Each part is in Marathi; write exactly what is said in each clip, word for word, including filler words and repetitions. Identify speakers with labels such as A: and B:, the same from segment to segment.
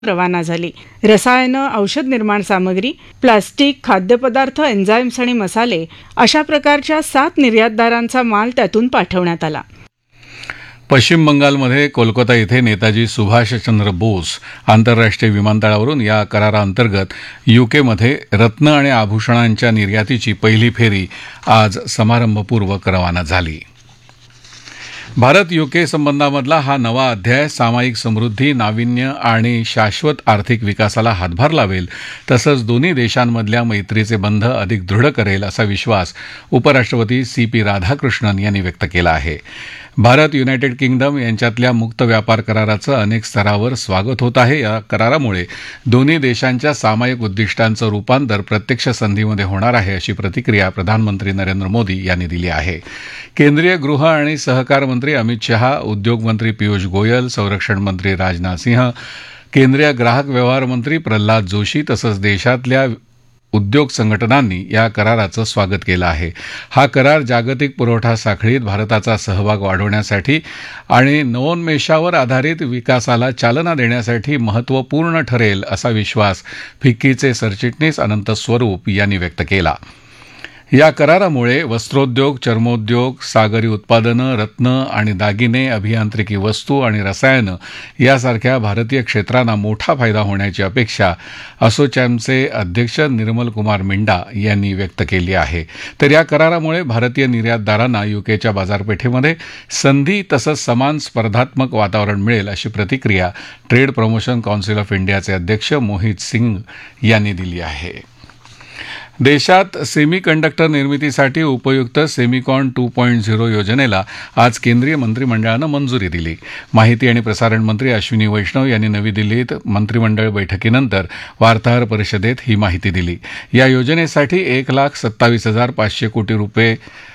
A: रवाना झाली. रसायनं, औषध निर्माण सामग्री, प्लास्टिक, खाद्यपदार्थ, एन्झाईम्स आणि मसाले अशा प्रकारच्या सात निर्यातदारांचा माल त्यातून पाठवण्यात आला.
B: पश्चिम बंगालमध्ये कोलकाता इथे नेताजी सुभाषचंद्र बोस आंतरराष्ट्रीय विमानतळावरून या कराराअंतर्गत युकेमध्ये रत्न आणि आभूषणांच्या निर्यातीची पहिली फेरी आज समारंभपूर्वक रवाना झाली. भारत युके संबंधामधला हा नवा अध्याय सामायिक समृद्धी, नाविन्य आणि शाश्वत आर्थिक विकासाला हातभार लावेल, तसंच दोन्ही देशांमधल्या मैत्रीचे बंध अधिक दृढ करेल असा विश्वास उपराष्ट्रपती सी पी राधाकृष्णन यांनी व्यक्त केला आहे. भारत युनायटेड किंगडम यांच्यातल्या मुक्त व्यापार कराराचं अनेक स्तरावर स्वागत होत आहे. या करारामुळे दोन्ही देशांच्या सामायिक उद्दिष्टांचं रूपांतर प्रत्यक्ष संधीमध्ये होणार आहे, अशी प्रतिक्रिया प्रधानमंत्री नरेंद्र मोदी यांनी दिली आहे. केंद्रीय गृह आणि सहकार मंत्री अमित शहा, उद्योग मंत्री पियुष गोयल, संरक्षण मंत्री राजनाथ सिंह, केंद्रीय ग्राहक व्यवहार मंत्री प्रल्हाद जोशी तसंच देशातल्या उद्योग संघटनांनी या कराराचं स्वागत केलं आहे. हा करार जागतिक पुरवठा साखळीत भारताचा सहभाग वाढवण्यासाठी आणि नवोन्मेषावर आधारित विकासाला चालना देण्यासाठी महत्त्वपूर्ण ठरेल असा विश्वास फिक्कीचे सरचिटणीस अनंत स्वरूप यांनी व्यक्त केला. या करारामुळे वस्त्रोद्योग, चर्मोद्योग, सागरी उत्पादनं, रत्न आणि दागिने, अभियांत्रिकी वस्तू आणि रसायनं यासारख्या भारतीय क्षेत्रांना मोठा फायदा होण्याची अपेक्षा असोचॅमचे अध्यक्ष निर्मल कुमार मिंडा यांनी व्यक्त केली आहे. तर या करारामुळे भारतीय निर्यातदारांना युकेच्या बाजारपेठेमध्ये संधी तसंच समान स्पर्धात्मक वातावरण मिळेल, अशी प्रतिक्रिया ट्रेड प्रमोशन कौन्सिल ऑफ इंडियाचे अध्यक्ष मोहित सिंग यांनी दिली आहे. देशात सेमी कंडक्टर निर्मितीसाठी उपयुक्त सेमिकॉन टू पॉईंट झिरो योजनेला आज केंद्रीय मंत्रिमंडळानं मंजुरी दिली. माहिती आणि प्रसारण मंत्री अश्विनी वैष्णव यांनी नवी दिल्लीत मंत्रिमंडळ बैठकीनंतर वार्ताहर परिषदेत ही माहिती दिली. या योजनेसाठी एक लाख सत्तावीस हजार पाचशे कोटी रुपये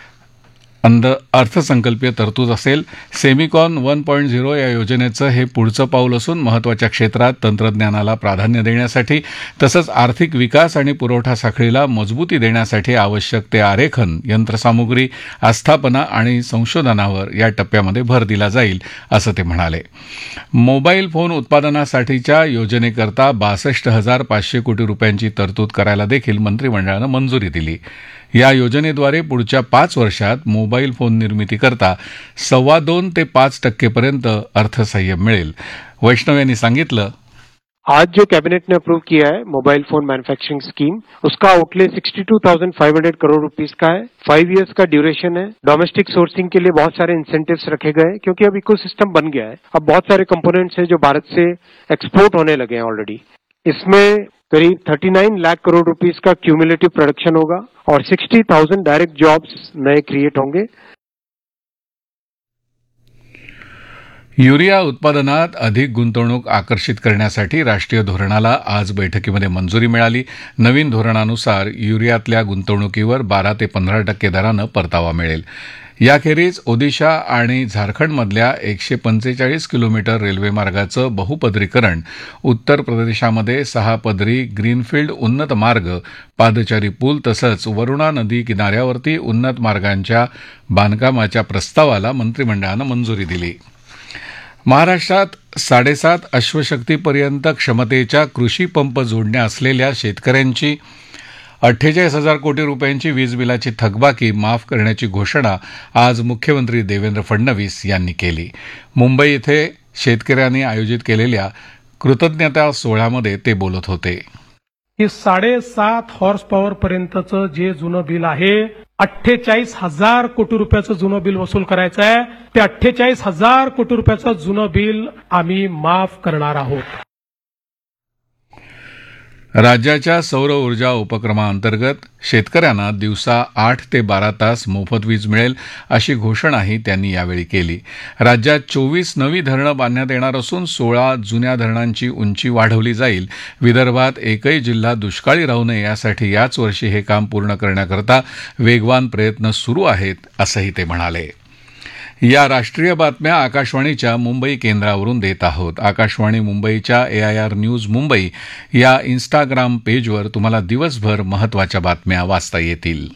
B: अर्थसंकल्पीय तरतूद असेल. सेमिकॉन वन पॉईंट झिरो या योजनेचं हे पुढचं पाऊल असून महत्त्वाच्या क्षेत्रात तंत्रज्ञानाला प्राधान्य देण्यासाठी तसंच आर्थिक विकास आणि पुरवठा साखळीला मजबूती देण्यासाठी आवश्यक ते आरेखन, यंत्रसामुग्री, आस्थापना आणि संशोधनावर या टप्प्यामध्ये भर दिला जाईल, असं ते म्हणाले. मोबाईल फोन उत्पादनासाठीच्या योजनेकरता बासष्ट हजार पाचशे कोटी रुपयांची तरतूद करायला देखील मंत्रिमंडळानं मंजुरी दिली. या योजनेद्वारे पुढच्या पाच वर्षात मोबाईल फोन निर्मितीकरता सव्वा दोन ते पाच टक्केपर्यंत अर्थसहाय्य मिळेल. वैष्णव यांनी सांगितलं,
C: आज जो कैबिनेट ने अप्रूव किया है मोबाइल फोन मैन्युफैक्चरिंग स्कीम, उसका outlay sixty two thousand five hundred crore rupees का है. फाइव इयर्स का ड्यूरेशन है. डोमेस्टिक सोर्सिंग के लिए बहुत सारे इंसेंटिव्स रखे गए हैं क्योंकि अब इकोसिस्टम बन गया है. अब बहुत सारे कंपोनेंट्स हैं जो भारत से एक्सपोर्ट होने लगे हैं ऑलरेडी. इसमें करीब thirty nine lakh crore rupees का क्यूमुलेटिव प्रोडक्शन होगा और सिक्सटी थाउजेंड डायरेक्ट जॉब्स नए क्रिएट होंगे.
B: युरिया उत्पादनात अधिक गुंतवणूक आकर्षित करण्यासाठी राष्ट्रीय धोरणाला आज बैठकीमध्ये मंजुरी मिळाली. नवीन धोरणानुसार युरियातल्या गुंतवणुकीवर बारा ते पंधरा टक्के दरानं परतावा मिळेल. याखेरीज ओदिशा आणि झारखंडमधल्या एकशे पंचेचाळीस किलोमीटर रेल्वेमार्गाचं बहुपदरीकरण, उत्तर प्रदेशामध्ये सहा पदरी ग्रीनफील्ड उन्नत मार्ग, पादचारी पूल तसंच वरुणा नदी किनाऱ्यावरती उन्नत मार्गांच्या बांधकामाच्या प्रस्तावाला मंत्रिमंडळानं मंजुरी दिली. महाराष्ट्रात साडेसात अश्वशक्तीपर्यंत क्षमतेच्या कृषी पंप जोडण्या असलेल्या शेतकऱ्यांची अठ्ठेचाळीस हजार कोटी रुपयांची वीज बिलाची थकबाकी माफ करण्याची घोषणा आज मुख्यमंत्री देवेंद्र फडणवीस यांनी केली. मुंबई इथे शेतकऱ्यांनी आयोजित केलेल्या कृतज्ञता सोहळ्यामध्ये ते बोलत होते.
D: हे साडेसात हॉर्स पॉवर पर्यंतचं जे जुनं बिल आहे, अठ्ठेचाळीस हजार कोटी रुपयाचं जुनं बिल वसूल करायचं आहे. ते अठ्ठेचाळीस हजार कोटी रुपयाचं जुनं बिल आम्ही माफ करणार आहोत.
B: राज्याच्या सौर ऊर्जा उपक्रमाअंतर्गत शेतकऱ्यांना दिवसा आठ ते बारा तास मोफत वीज मिळेल, अशी घोषणाही त्यांनी यावेळी केली. राज्यात चोवीस नवी धरणं बांधण्यात येणार असून सोळा जुन्या धरणांची उंची वाढवली जाईल. विदर्भात एकही जिल्हा दुष्काळी राहू नये यासाठी याच वर्षी हे काम पूर्ण करण्याकरता वेगवान प्रयत्न सुरू आहेत, असंही ते म्हणाले. या राष्ट्रीय बातम्या आकाशवाणीच्या मुंबई केंद्रावरून देत आहोत. आकाशवाणी मुंबईच्या एआयआर न्यूज मुंबई या इन्स्टाग्राम पेजवर तुम्हाला दिवसभर महत्त्वाच्या बातम्या वाचता येतील.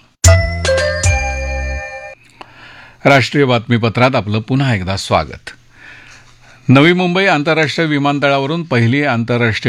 B: राष्ट्रीय बातमीपत्रात आपलं पुन्हा एकदा स्वागत. नवी मुंबई आंतरराष्ट्रीय विमानतळावरून पहिली आंतरराष्ट्रीय